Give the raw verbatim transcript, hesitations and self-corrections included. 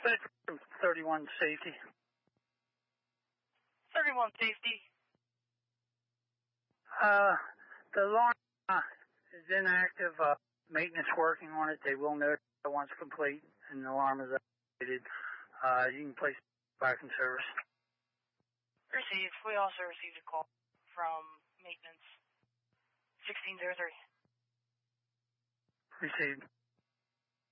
thirty-one safety. thirty-one safety. Uh, the alarm uh, is inactive. Uh, maintenance working on it. They will notify once complete and the alarm is activated. Uh, you can place back in service. Received. We also received a call from maintenance sixteen oh three. Received.